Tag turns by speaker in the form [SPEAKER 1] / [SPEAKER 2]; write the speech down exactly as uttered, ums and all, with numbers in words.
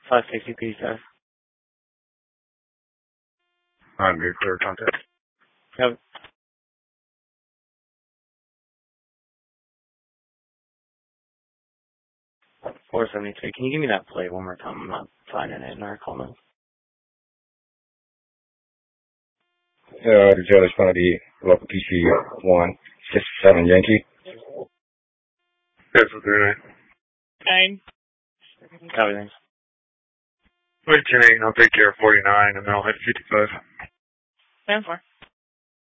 [SPEAKER 1] five sixty P sir.
[SPEAKER 2] I'm good, clear contact.
[SPEAKER 1] Yep. four seventy-three. Can you give me that plate one more time? I'm not finding it in our call notes.
[SPEAKER 2] Uh, the jail is going to be local P C one six seven Yankee. Yes, three nine.
[SPEAKER 3] Nine.
[SPEAKER 1] Copy, thanks.
[SPEAKER 2] Wait, ten eight, I'll take care of forty-nine, and then I'll hit fifty-five.
[SPEAKER 3] Ten four.